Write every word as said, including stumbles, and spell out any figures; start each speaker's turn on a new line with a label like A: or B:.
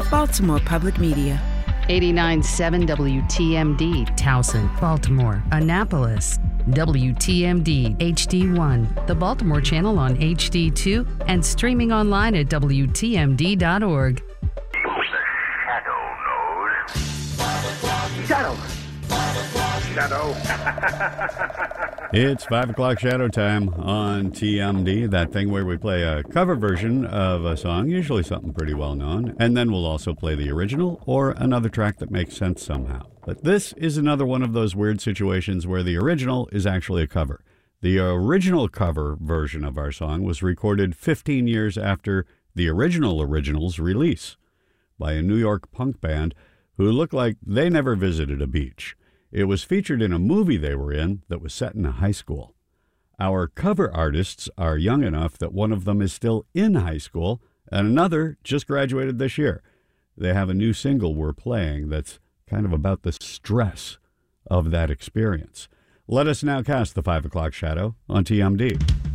A: Baltimore Public Media.
B: eighty-nine point seven W T M D, Towson, Baltimore, Annapolis. W T M D H D one, the Baltimore channel on H D two, and streaming online at W T M D dot org.
C: Shadow. Shadow.
D: It's five o'clock shadow time on T M D, that thing where we play a cover version of a song, usually something pretty well known, and then we'll also play the original or another track that makes sense somehow. But this is another one of those weird situations where the original is actually a cover. The original cover version of our song was recorded fifteen years after the original original's release by a New York punk band who looked like they never visited a beach. It was featured in a movie they were in that was set in a high school. Our cover artists are young enough that one of them is still in high school and another just graduated this year. They have a new single we're playing that's kind of about the stress of that experience. Let us now cast the five o'clock shadow on T M D.